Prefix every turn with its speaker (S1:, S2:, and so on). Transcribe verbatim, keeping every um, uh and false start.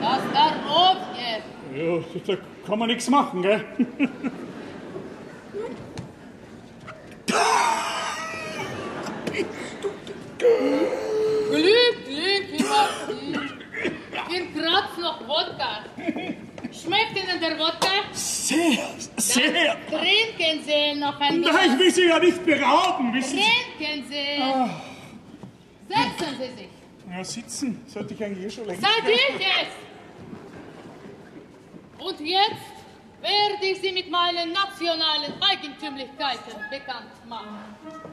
S1: Das darauf jetzt.
S2: Ja, da kann man nichts machen, gell?
S1: Glück, Glück, Martin. Ihr kratzt noch Wodka. Schmeckt Ihnen der Wodka?
S2: Sehr, sehr.
S1: Dann trinken Sie noch ein Glas.
S2: Nein, ich will Sie ja nicht berauben, wissen Sie.
S1: Trinken Sie.
S2: Ah.
S1: Setzen Sie sich.
S2: Ja, sitzen sollte ich eigentlich eh schon längst.
S1: Seid ich es? Und jetzt werde ich Sie mit meinen nationalen Eigentümlichkeiten bekannt machen.